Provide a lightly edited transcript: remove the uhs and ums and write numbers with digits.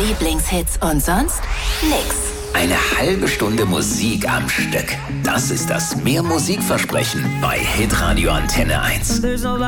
Lieblingshits und sonst nix. Eine halbe Stunde Musik am Stück. Das ist das Mehr Musikversprechen bei Hitradio Antenne 1.